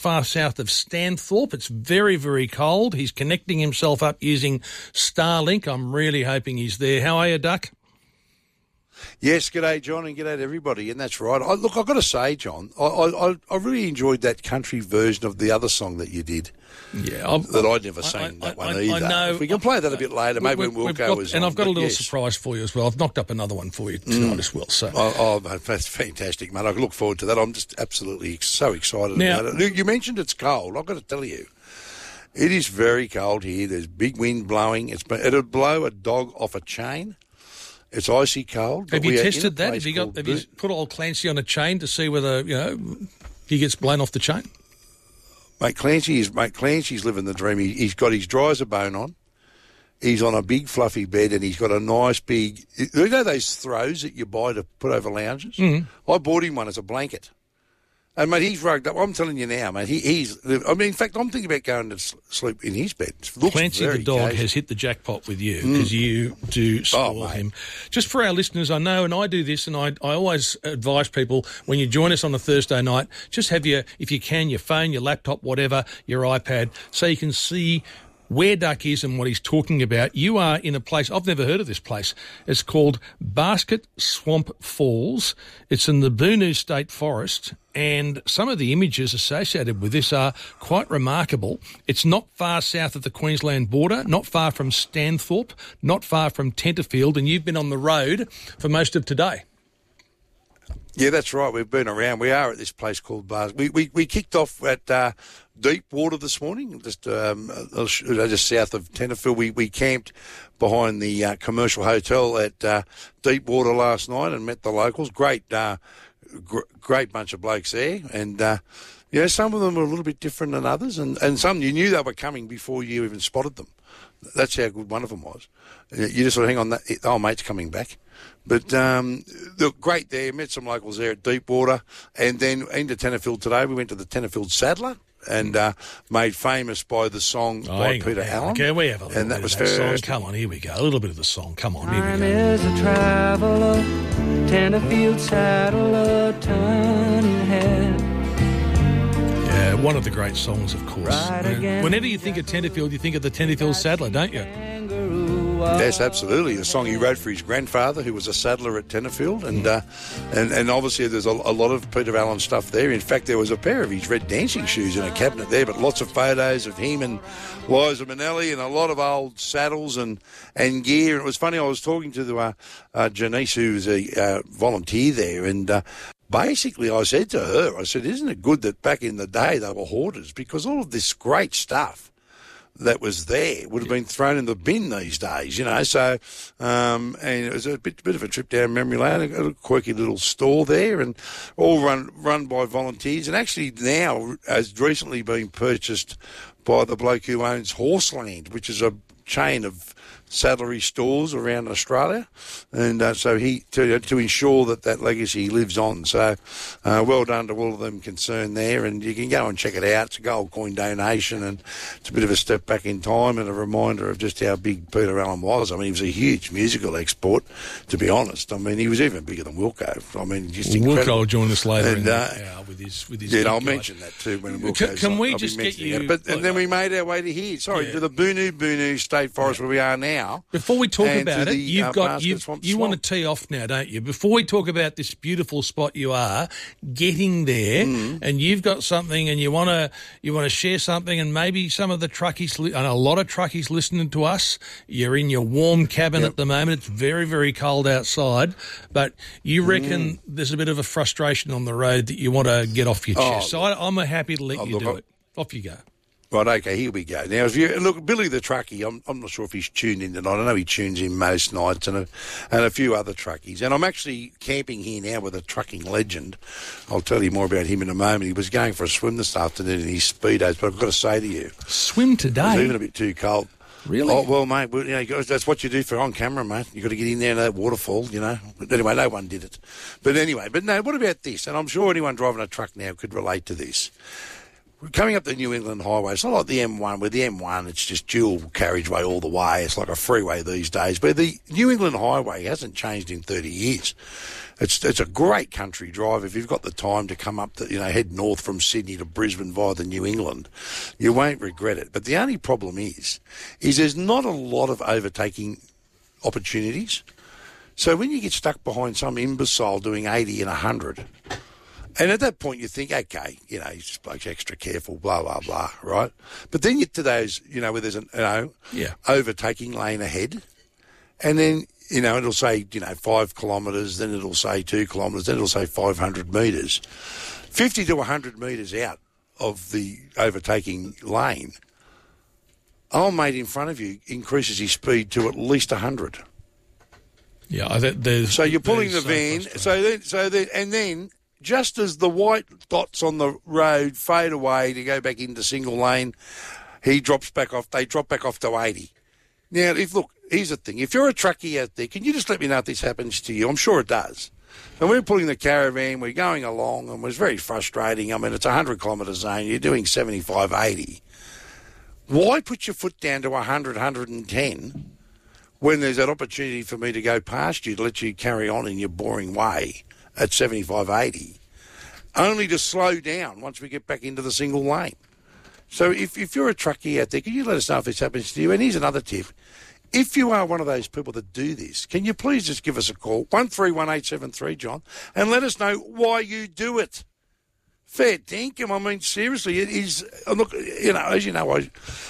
far south of Stanthorpe. It's very, very cold. He's connecting himself up using Starlink. I'm really hoping he's there. How are you, Duck? Yes, g'day, John, and g'day to everybody, and that's right. Look, I've got to say, John, I really enjoyed that country version of the other song that you did. Yeah, I'd never seen that one either. I know. If we can play that a bit later, maybe when Wilco was on. And I've got a little surprise for you as well. I've knocked up another one for you tonight as well. So, that's fantastic, mate. I look forward to that. I'm just absolutely so excited about it. Look, you mentioned it's cold. I've got to tell you, it is very cold here. There's big wind blowing. It'll blow a dog off a chain. It's icy cold. Have you tested that? Have you put old Clancy on a chain to see whether he gets blown off the chain? Mate, Clancy's living the dream. He's got his dry as a bone on. He's on a big fluffy bed and he's got a nice big... You know those throws that you buy to put over lounges? Mm-hmm. I bought him one as a blanket. And, mate, he's rugged up. I'm telling you now, mate, in fact, I'm thinking about going to sleep in his bed. Clancy the dog has hit the jackpot with you because you do spoil him. Just for our listeners, I know, and I do this, and I always advise people when you join us on a Thursday night, just have if you can, your phone, your laptop, whatever, your iPad, so you can see where Duck is and what he's talking about. You are in a place, I've never heard of this place. It's called Basket Swamp Falls. It's in the Boonoo State Forest, and some of the images associated with this are quite remarkable. It's not far south of the Queensland border, not far from Stanthorpe, not far from Tenterfield, and you've been on the road for most of today. Yeah, that's right. We've been around. We are at this place called Basket. We kicked off at Deep Water this morning, just south of Tenterfield. We camped behind the commercial hotel at Deep Water last night and met the locals. Great bunch of blokes there, and some of them were a little bit different than others, and some you knew they were coming before you even spotted them. That's how good one of them was. You just sort of hang on, that mate's coming back. But look, great there. Met some locals there at Deepwater, and then into Tenterfield today. We went to the Tenterfield Saddler and made famous by the song by Peter Allen. Okay, we have a little bit of that song. Come on, here we go. A little bit of the song. Come on, here we go. Time is a traveller, Tenterfield Saddler, turning head. Yeah, one of the great songs, of course. Whenever you think of Tenterfield, you think of the Tenterfield Saddler, don't you? Yes, absolutely. The song he wrote for his grandfather, who was a saddler at Tenterfield, and obviously there's a lot of Peter Allen stuff there. In fact, there was a pair of his red dancing shoes in a cabinet there, but lots of photos of him and Liza Minnelli and a lot of old saddles and gear. And it was funny, I was talking to Janice, who was a volunteer there, and basically I said to her, isn't it good that back in the day they were hoarders, because all of this great stuff that was there would have been thrown in the bin these days, so and it was a bit of a trip down memory lane, a quirky little store there, and all run by volunteers, and actually now has recently been purchased by the bloke who owns Horseland, which is a chain of saddlery stores around Australia, and so he to ensure that legacy lives on. So well done to all of them concerned there, and you can go and check it out. It's a gold coin donation, and it's a bit of a step back in time and a reminder of just how big Peter Allen was. I mean, he was a huge musical export, to be honest. I mean, he was even bigger than Wilco. I mean, just incredible. Wilco will join us later with his yeah, I'll mention that too when Wilco's Can we just get you... And then we made our way to here, to the Boonoo State Forest where we are now. Before we talk about it, you want to tee off now, don't you? Before we talk about this beautiful spot you are getting there, and you've got something, and you want to share something, and maybe some of the truckies, and a lot of truckies listening to us. You're in your warm cabin at the moment. It's very, very cold outside, but you reckon there's a bit of a frustration on the road that you want to get off your chest. So I'm happy to let you do it. Off you go. Right, okay, here we go. Now, if you look, Billy the truckie, I'm not sure if he's tuned in tonight. I know he tunes in most nights, and a few other truckies. And I'm actually camping here now with a trucking legend. I'll tell you more about him in a moment. He was going for a swim this afternoon in his Speedos, but I've got to say to you, swim today? It was even a bit too cold. Really? Oh, well, mate, that's what you do for on camera, mate. You've got to get in there in that waterfall, But anyway, no one did it. But no, what about this? And I'm sure anyone driving a truck now could relate to this. coming up the New England Highway, it's not like the M1, where the M1, it's just dual carriageway all the way. It's like a freeway these days. But the New England Highway hasn't changed in 30 years. It's a great country drive. If you've got the time to come up to, head north from Sydney to Brisbane via the New England, you won't regret it. But the only problem is there's not a lot of overtaking opportunities. So when you get stuck behind some imbecile doing 80 and 100... And at that point, you think, okay, this bloke's extra careful, blah, blah, blah, right? But then you get to those, where there's an, overtaking lane ahead. And then, it'll say, 5 kilometres, then it'll say 2 kilometres, then it'll say 500 metres. 50 to 100 metres out of the overtaking lane, old mate in front of you increases his speed to at least 100. Yeah, so you're pulling the van, and then just as the white dots on the road fade away to go back into single lane, they drop back off to 80. Now, here's the thing. If you're a truckie out there, can you just let me know if this happens to you? I'm sure it does. And we're pulling the caravan, we're going along, and it was very frustrating. I mean, it's a 100-kilometre zone. You're doing 75, 80. Why put your foot down to 100, 110 when there's that opportunity for me to go past you to let you carry on in your boring way at 75, 80, only to slow down once we get back into the single lane? So if you're a truckie out there, can you let us know if this happens to you? And here's another tip. If you are one of those people that do this, can you please just give us a call, 131873, John, and let us know why you do it. Fair dinkum. I mean, seriously, it is. Look, as you know,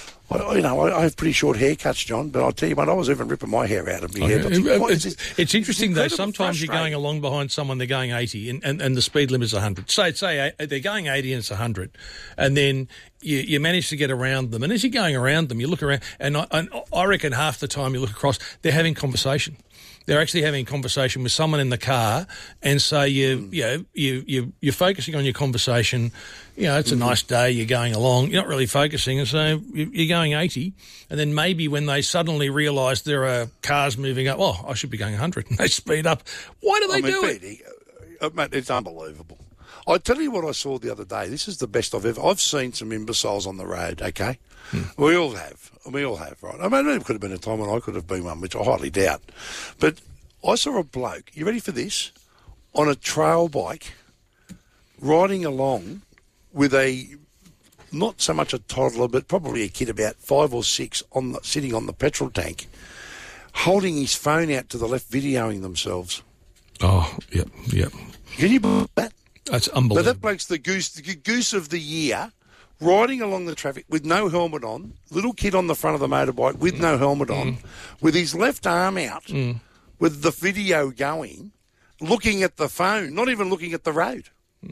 I have pretty short haircuts, John, but I'll tell you what, I was even ripping my hair out of my head. It's interesting, though. Sometimes you're going along behind someone, they're going 80, and the speed limit is 100. Say they're going 80 and it's 100, and then you manage to get around them. And as you're going around them, you look around, and I reckon half the time you look across, they're having conversation. They're actually having a conversation with someone in the car, and so you're focusing on your conversation. It's a nice day, you're going along, you're not really focusing, and so you're going 80, and then maybe when they suddenly realise there are cars moving up, I should be going 100, and they speed up. Why do they do it? Mate, it's unbelievable. I tell you what I saw the other day. This is the best I've seen some imbeciles on the road, okay? We all have, right? I mean, it could have been a time when I could have been one, which I highly doubt. But I saw a bloke, you ready for this, on a trail bike, riding along with not so much a toddler, but probably a kid about 5 or 6 sitting on the petrol tank, holding his phone out to the left, videoing themselves. Oh, yep. Can you believe that? That's unbelievable. But that bloke's the goose of the year, riding along the traffic with no helmet on, little kid on the front of the motorbike with no helmet on, with his left arm out, with the video going, looking at the phone, not even looking at the road.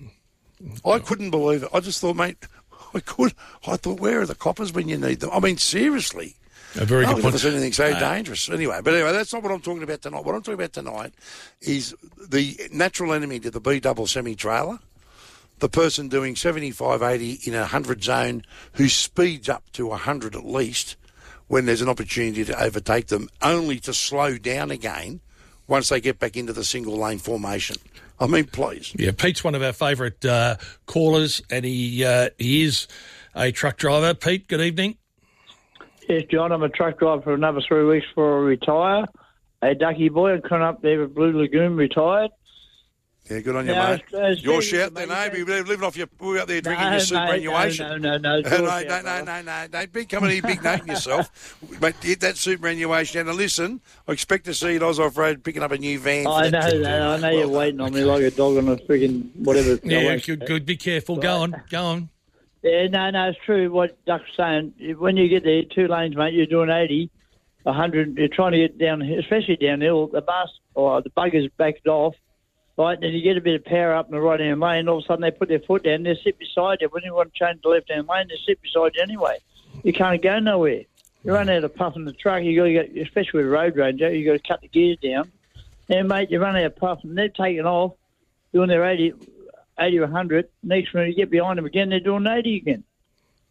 I couldn't believe it. I just thought, mate, I thought, where are the coppers when you need them? I mean, seriously. A very good point. I've never seen anything so dangerous. Anyway, that's not what I'm talking about tonight. What I'm talking about tonight is the natural enemy to the B-double semi-trailer, the person doing 75, 80 in a 100 zone who speeds up to 100 at least when there's an opportunity to overtake them, only to slow down again once they get back into the single lane formation. I mean, please. Yeah, Pete's one of our favourite callers, and he is a truck driver. Pete, good evening. Yes, John, I'm a truck driver for another 3 weeks before I retire. A ducky boy, I come up there with Blue Lagoon, retired. Yeah, good on you, mate. Your shout then, eh? We're living off we're out there drinking your superannuation. No. No. Don't be coming here big noting yourself. Mate, get that superannuation. And listen, I expect to see you at Oz Off-Road picking up a new van. I know you're waiting on me like a dog on a frigging whatever. Yeah, good. Be careful. Go on. Yeah, no, it's true what Duck's saying. When you get there, 2 lanes, mate, you're doing 80, 100, you're trying to get down, especially downhill, the bus or the bugger's backed off, right? Then you get a bit of power up in the right-hand lane, all of a sudden they put their foot down, they sit beside you. When you want to change the left-hand lane, they sit beside you anyway. You can't go nowhere. You run out of puff in the truck, you got to get, especially with a road ranger, you got to cut the gears down. And, mate, you run out of puff and they're taking off, doing their 80 or 100. Next minute you get behind them again, they're doing 80 again.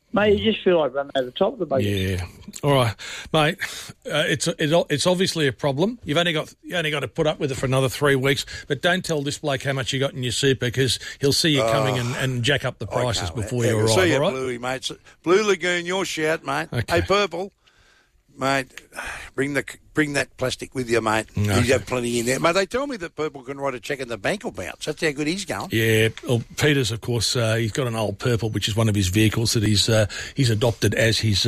Mate, you just feel like running over the top of the buggy. Yeah. All right, mate. It's obviously a problem. You only got to put up with it for another 3 weeks. But don't tell this bloke how much you got in your super, because he'll see you coming and jack up the prices before you arrive. See you, all right? Bluey, mate. Blue Lagoon, your shout, mate. Okay. Hey, Purple, mate. Bring that plastic with you, mate. Okay. You have plenty in there. Mate, they tell me that Purple can write a cheque and the bank will bounce. That's how good he's going. Yeah, well, Peter's, of course, he's got an old Purple, which is one of his vehicles that he's adopted as his.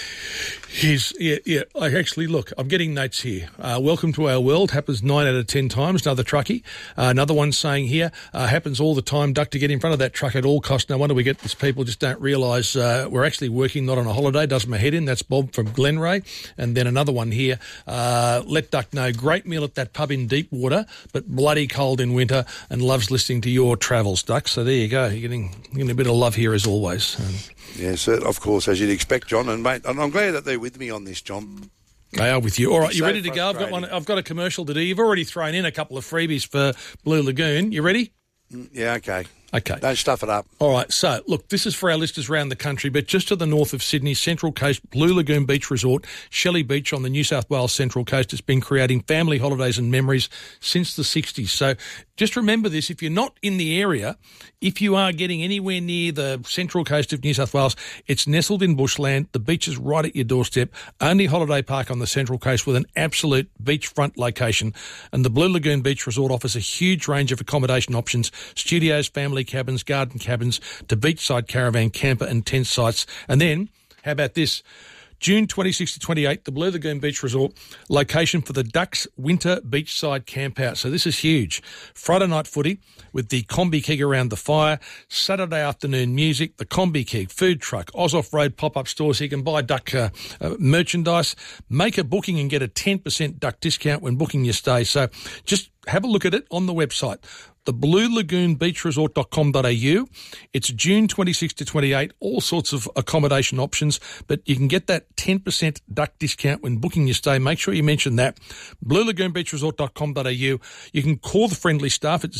Look, I'm getting notes here. Welcome to our world. Happens 9 out of 10 times. Another truckie. Another one saying here, happens all the time. Duck to get in front of that truck at all costs. No wonder we get this. People just don't realise we're actually working, not on a holiday. Does my head in. That's Bob from Glenray. And then another one here. Let Duck know. Great meal at that pub in Deepwater, but bloody cold in winter, and loves listening to your travels, Duck. So there you go. You're getting a bit of love here as always. Yes, of course, as you'd expect, John. And mate, I'm glad that they're with me on this, John. They are with you. All right, you so ready to go? I've got a commercial to do. You've already thrown in a couple of freebies for Blue Lagoon. You ready? Yeah, okay. Okay. Don't stuff it up. All right, so, look, this is for our listeners around the country, but just to the north of Sydney, Central Coast, Blue Lagoon Beach Resort, Shelley Beach on the New South Wales Central Coast, has been creating family holidays and memories since the 60s. So just remember this, if you're not in the area, if you are getting anywhere near the Central Coast of New South Wales, it's nestled in bushland, the beach is right at your doorstep, only holiday park on the Central Coast with an absolute beachfront location, and the Blue Lagoon Beach Resort offers a huge range of accommodation options, studios, family cabins, garden cabins, to beachside caravan, camper and tent sites. And then, how about this? June 26 to 28, the Blue Lagoon Beach Resort, location for the Ducks Winter Beachside Camp Out. So this is huge. Friday night footy with the combi keg around the fire, Saturday afternoon music, the combi keg, food truck, Oz Off-Road pop-up stores. So you can buy Duck merchandise. Make a booking and get a 10% Duck discount when booking your stay. So just have a look at it on the website. The BlueLagoonBeachResort.com.au. It's June 26 to 28, all sorts of accommodation options, but you can get that 10% Duck discount when booking your stay. Make sure you mention that. BlueLagoonBeachResort.com.au. You can call the friendly staff at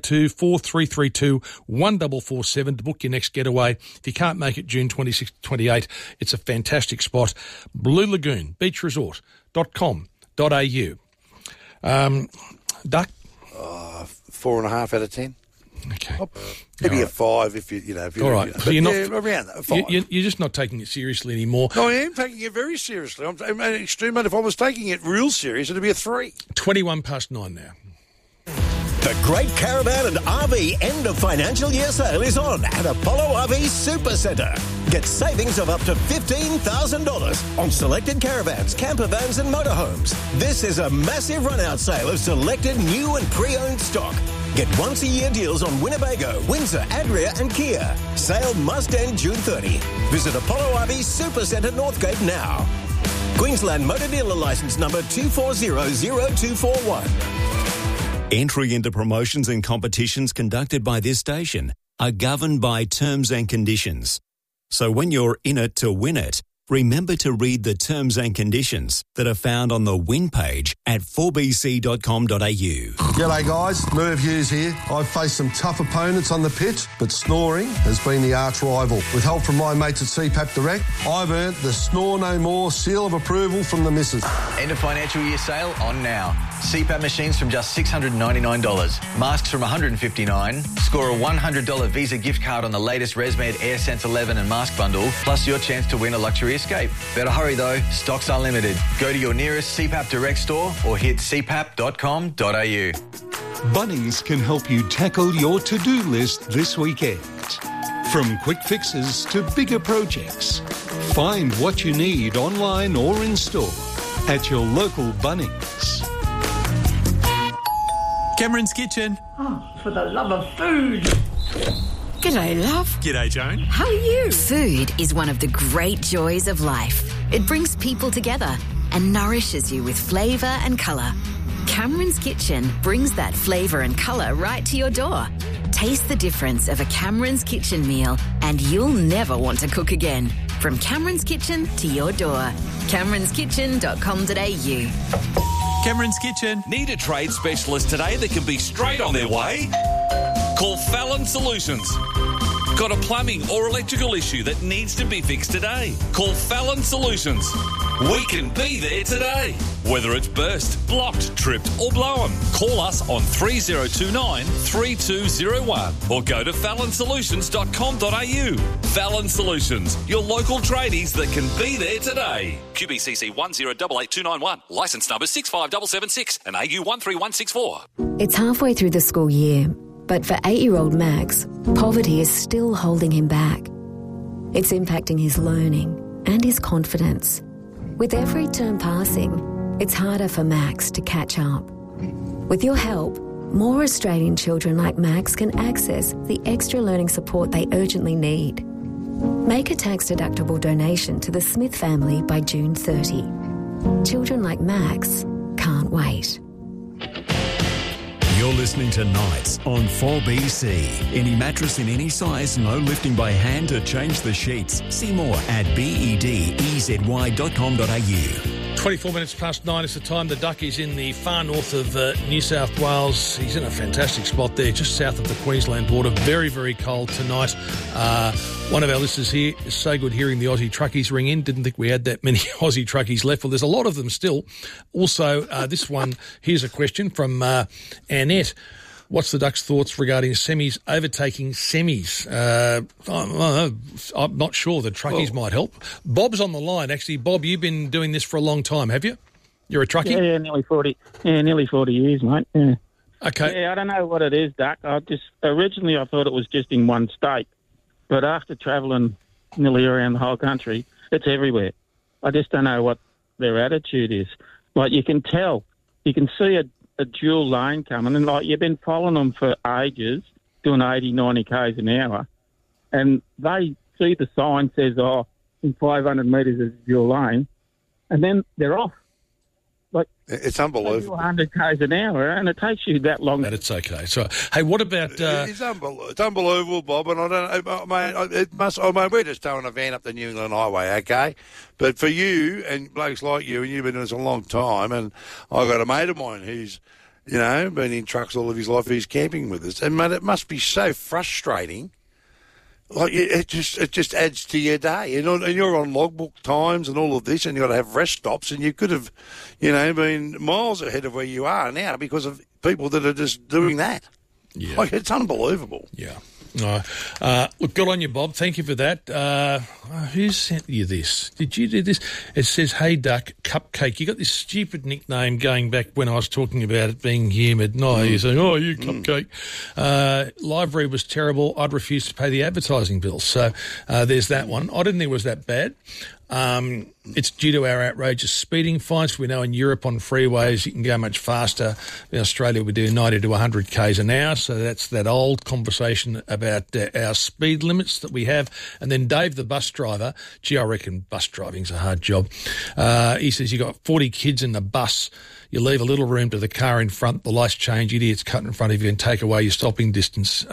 024332 1447 to book your next getaway. If you can't make it June 26 to 28, it's a fantastic spot. BlueLagoonBeachResort.com.au. Duck? 4.5 out of 10. Okay. Maybe a 5 if you know. All right. So you're not around that 5. You're just not taking it seriously anymore. No, I am taking it very seriously. I'm extreme. If I was taking it real serious, it'd be a 3. 21 past 9 now. The Great Caravan and RV End of Financial Year Sale is on at Apollo RV Super Centre. Get savings of up to $15,000 on selected caravans, camper vans and motorhomes. This is a massive run-out sale of selected new and pre-owned stock. Get once-a-year deals on Winnebago, Windsor, Adria and Kia. Sale must end June 30. Visit Apollo RV Super Centre Northgate now. Queensland Motor Dealer Licence number 2400241. Entry into promotions and competitions conducted by this station are governed by terms and conditions. So when you're in it to win it, remember to read the terms and conditions that are found on the win page at 4bc.com.au. G'day guys, Merv Hughes here. I've faced some tough opponents on the pitch, but snoring has been the arch rival. With help from my mates at CPAP Direct, I've earned the Snore No More seal of approval from the missus. End of financial year sale on now. CPAP machines from just $699. Masks from $159. Score a $100 Visa gift card on the latest ResMed AirSense 11 and mask bundle, plus your chance to win a luxury escape. Better hurry though, stocks are limited. Go to your nearest CPAP Direct store or hit cpap.com.au. Bunnings can help you tackle your to-do list this weekend. From quick fixes to bigger projects, find what you need online or in store at your local Bunnings. Cameron's Kitchen. Oh, for the love of food. G'day, love. G'day, Joan. How are you? Food is one of the great joys of life. It brings people together and nourishes you with flavour and colour. Cameron's Kitchen brings that flavour and colour right to your door. Taste the difference of a Cameron's Kitchen meal and you'll never want to cook again. From Cameron's Kitchen to your door. CameronsKitchen.com.au. Cameron's Kitchen. Need a trade specialist today that can be straight on their way? Call Fallon Solutions. Got a plumbing or electrical issue that needs to be fixed today? Call Fallon Solutions. We can be there today. Whether it's burst, blocked, tripped or blown, call us on 3029 3201 or go to fallonsolutions.com.au. Fallon Solutions, your local tradies that can be there today. QBCC 1088291, licence number 65776 and AU 13164. It's halfway through the school year, but for 8-year-old Max, poverty is still holding him back. It's impacting his learning and his confidence. With every term passing, it's harder for Max to catch up. With your help, more Australian children like Max can access the extra learning support they urgently need. Make a tax-deductible donation to the Smith family by June 30. Children like Max can't wait. You're listening to Nights on 4BC. Any mattress in any size, no lifting by hand to change the sheets. See more at bedezy.com.au. 24 minutes past 9 is the time. The Duck is in the far north of New South Wales. He's in a fantastic spot there, just south of the Queensland border. Very, very cold tonight. One of our listeners here is so good hearing the Aussie truckies ring in. Didn't think we had that many Aussie truckies left. Well, there's a lot of them still. Also, this one, here's a question from Annette. What's the Ducks' thoughts regarding semis overtaking semis? I'm not sure. The truckies might help. Bob's on the line. Actually, Bob, you've been doing this for a long time, have you? You're a truckie? Yeah, nearly 40. Yeah, nearly 40 years, mate. Yeah. Okay. Yeah, I don't know what it is, Duck. Originally I thought it was just in one state, but after travelling nearly around the whole country, it's everywhere. I just don't know what their attitude is. Like, you can tell, you can see a dual lane coming, and like, you've been following them for ages, doing 80, 90 k's an hour, and they see the sign says, in 500 metres is a dual lane, and then they're off. Like, it's unbelievable. 100 k's an hour, and it takes you that long. But it's okay. So, hey, what about? It's unbelievable, Bob. And I don't know, mate. It must. I mean, we're just towing a van up the New England Highway, okay? But for you and blokes like you, and you've been doing this a long time, and I've got a mate of mine who's, been in trucks all of his life. He's camping with us, and mate, it must be so frustrating. Like, it just adds to your day. And you're on logbook times and all of this, and you've got to have rest stops, and you could have, been miles ahead of where you are now because of people that are just doing that. Yeah. Like, it's unbelievable. Yeah. Look, good on you, Bob. Thank you for that. Who sent you this? Did you do this? It says, "Hey, Duck, Cupcake." You got this stupid nickname going back when I was talking about it being humid. No, you're saying, "Oh, you Cupcake." Live read was terrible. I'd refuse to pay the advertising bill. So there's that one. I didn't think it was that bad. It's due to our outrageous speeding fines. We know in Europe on freeways you can go much faster. In Australia we do 90 to 100 k's an hour, so that's that old conversation about our speed limits that we have. And then Dave, the bus driver, I reckon bus driving's a hard job. He says you got 40 kids in the bus. You leave a little room to the car in front, the lights change, idiots cut in front of you and take away your stopping distance.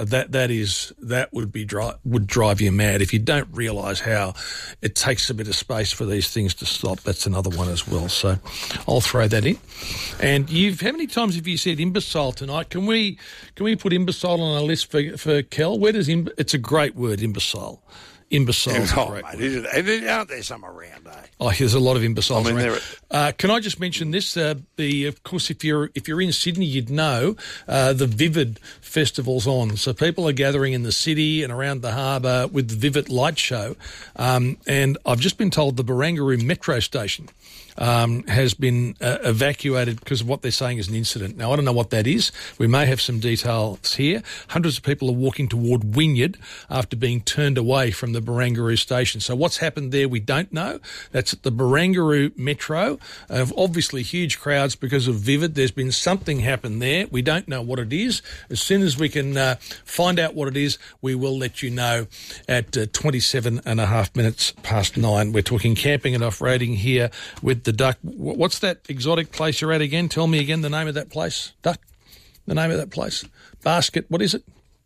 That would drive you mad. If you don't realise how it takes a bit of space for these things to stop, that's another one as well. So I'll throw that in. And how many times have you said imbecile tonight? Can we put imbecile on our list for Kel? It's a great word, imbecile. Imbecile. Mate, isn't it? And aren't there some around, eh? Oh, there's a lot of imbeciles around. Can I just mention this? Of course, if you're in Sydney, you'd know the Vivid Festival's on. So people are gathering in the city and around the harbour with the Vivid Light Show. And I've just been told the Barangaroo Metro Station has been evacuated because of what they're saying is an incident. Now, I don't know what that is. We may have some details here. Hundreds of people are walking toward Wynyard after being turned away from the Barangaroo station. So what's happened there, we don't know. That's at the Barangaroo Metro. Obviously huge crowds because of Vivid. There's been something happen there. We don't know what it is. As soon as we can find out what it is, we will let you know at 27 and a half minutes past 9. We're talking camping and off-roading here with the Duck. What's that exotic place you're at again? Tell me again the name of that place, Duck. The name of that place. Basket, what is it?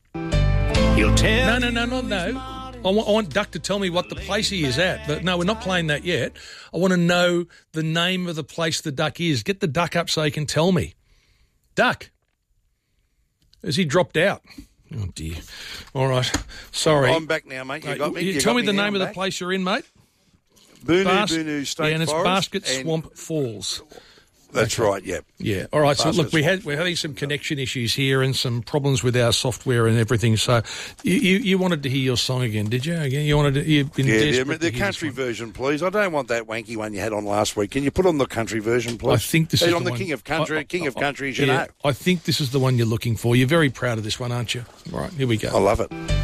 You'll tell. No. I want Duck to tell me what the place he is at. But no, we're not playing that yet. I want to know the name of the place the Duck is. Get the Duck up so he can tell me. Duck. Has he dropped out? Oh, dear. All right. Sorry. I'm back now, mate. You got me. You tell me the name of the place you're in, mate. Boonoo State and it's Forest. Basket Swamp Falls. That's right, yep. Yeah. All right, so look, we're having some connection issues here and some problems with our software and everything. So you wanted to hear your song again, did you? Again, you've been desperate the country version, please. I don't want that wanky one you had on last week. Can you put on the country version, please? I think this is on the King of Country. King of Country, I think this is the one you're looking for. You're very proud of this one, aren't you? All right, here we go. I love it.